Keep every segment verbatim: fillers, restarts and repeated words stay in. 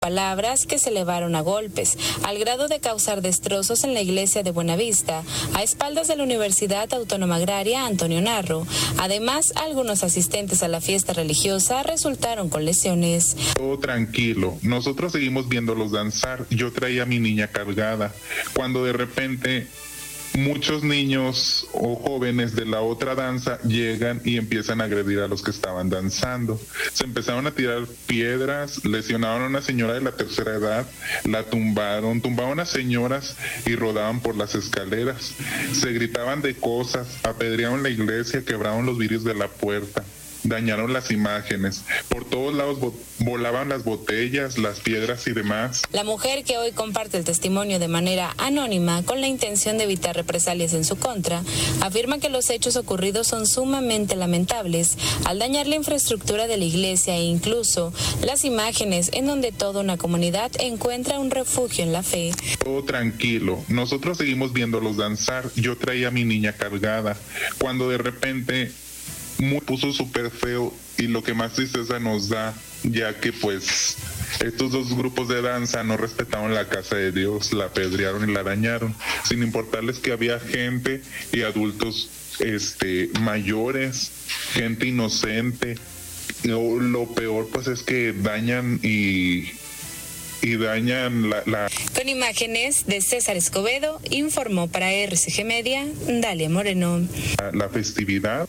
palabras que se elevaron a golpes, al grado de causar destrozos en la iglesia de Buenavista, a espaldas de la Universidad Autónoma Agraria Antonio Narro. Además, algunos asistentes a la fiesta religiosa resultaron con lesiones. Todo tranquilo, nosotros seguimos viéndolos danzar. Yo traía a mi niña cargada, cuando de repente muchos niños o jóvenes de la otra danza llegan y empiezan a agredir a los que estaban danzando. Se empezaron a tirar piedras, lesionaron a una señora de la tercera edad, la tumbaron, tumbaron a señoras y rodaban por las escaleras. Se gritaban de cosas, apedrearon la iglesia, quebraron los vidrios de la puerta, dañaron las imágenes. Por todos lados vo- volaban las botellas, las piedras y demás. La mujer, que hoy comparte el testimonio de manera anónima con la intención de evitar represalias en su contra, afirma que los hechos ocurridos son sumamente lamentables al dañar la infraestructura de la iglesia e incluso las imágenes en donde toda una comunidad encuentra un refugio en la fe. Todo tranquilo, nosotros seguimos viéndolos danzar. Yo traía a mi niña cargada, cuando de repente me puso súper feo, y lo que más tristeza nos da, ya que pues estos dos grupos de danza no respetaron la casa de Dios, la apedrearon y la dañaron, sin importarles que había gente y adultos este mayores, gente inocente. Lo, lo peor pues es que dañan y y dañan la, la... Con imágenes de César Escobedo, informó para R C G Media, Dalia Moreno. la, la festividad.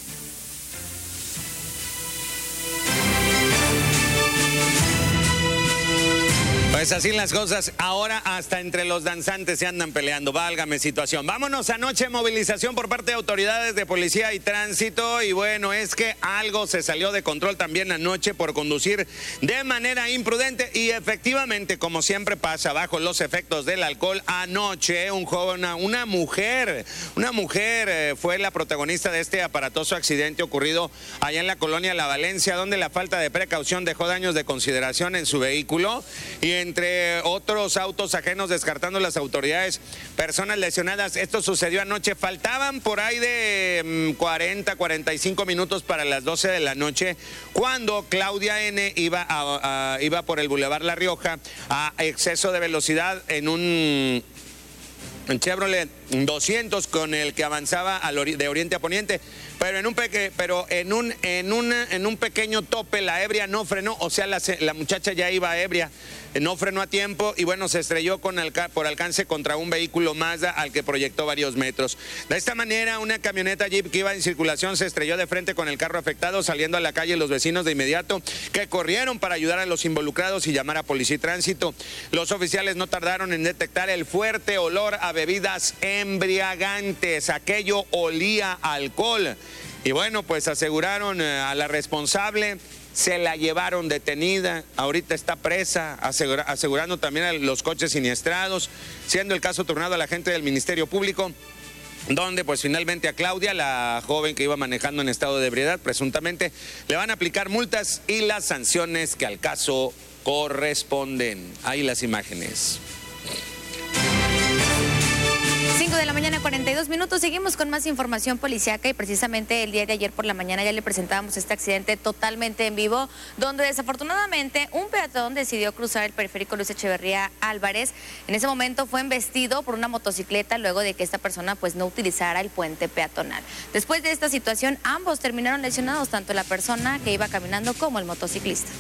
Pues así las cosas, ahora hasta entre los danzantes se andan peleando, válgame situación. Vámonos, anoche movilización por parte de autoridades de policía y tránsito, y bueno, es que algo se salió de control también anoche por conducir de manera imprudente, y efectivamente, como siempre pasa, bajo los efectos del alcohol, anoche un joven, una, una mujer, una mujer eh, fue la protagonista de este aparatoso accidente ocurrido allá en la colonia La Valencia, donde la falta de precaución dejó daños de consideración en su vehículo, y en entre otros autos ajenos, descartando las autoridades personas lesionadas. Esto sucedió anoche, faltaban por ahí de cuarenta, cuarenta y cinco minutos para las doce de la noche, cuando Claudia N. iba, a, a, iba por el Boulevard La Rioja a exceso de velocidad en un Chevrolet doscientos con el que avanzaba al ori- de oriente a poniente, pero en un peque, pero en un en un en un pequeño tope la ebria no frenó, o sea, la, la muchacha ya iba ebria, no frenó a tiempo y bueno, se estrelló con alca- por alcance contra un vehículo Mazda al que proyectó varios metros. De esta manera, una camioneta Jeep que iba en circulación se estrelló de frente con el carro afectado, saliendo a la calle los vecinos de inmediato, que corrieron para ayudar a los involucrados y llamar a policía y tránsito. Los oficiales no tardaron en detectar el fuerte olor a bebidas embriagantes, aquello olía a alcohol. Y bueno, pues aseguraron a la responsable, se la llevaron detenida, ahorita está presa, asegura, asegurando también a los coches siniestrados, siendo el caso turnado a la gente del Ministerio Público, donde pues finalmente a Claudia, la joven que iba manejando en estado de ebriedad, presuntamente, le van a aplicar multas y las sanciones que al caso corresponden. Ahí las imágenes. cinco de la mañana, cuarenta y dos minutos. Seguimos con más información policiaca, y precisamente el día de ayer por la mañana ya le presentábamos este accidente totalmente en vivo, donde desafortunadamente un peatón decidió cruzar el periférico Luis Echeverría Álvarez. En ese momento fue embestido por una motocicleta luego de que esta persona pues no utilizara el puente peatonal. Después de esta situación, ambos terminaron lesionados, tanto la persona que iba caminando como el motociclista.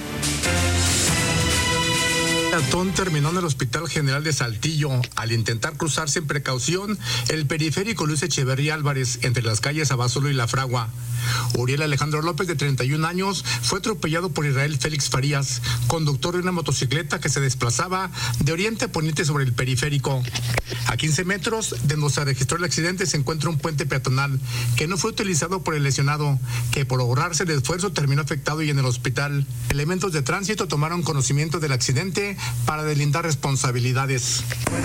El peatón terminó en el Hospital General de Saltillo al intentar cruzar sin precaución el periférico Luis Echeverría Álvarez entre las calles Abasolo y La Fragua. Uriel Alejandro López, de treinta y un años, fue atropellado por Israel Félix Farías, conductor de una motocicleta que se desplazaba de oriente a poniente sobre el periférico. A quince metros de donde se registró el accidente se encuentra un puente peatonal que no fue utilizado por el lesionado, que por ahorrarse el esfuerzo terminó afectado y en el hospital. Elementos de tránsito tomaron conocimiento del accidente para deslindar responsabilidades.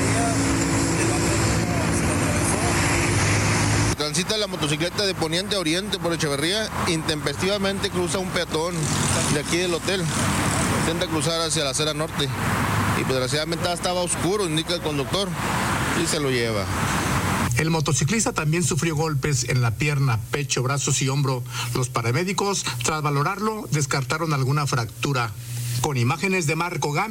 Transita la motocicleta de poniente a oriente por Echeverría, intempestivamente cruza un peatón de aquí del hotel, intenta cruzar hacia la acera norte y pues desgraciadamente estaba oscuro, indica el conductor, y se lo lleva. El motociclista también sufrió golpes en la pierna, pecho, brazos y hombro. Los paramédicos, tras valorarlo, descartaron alguna fractura. Con imágenes de Marco Gámez.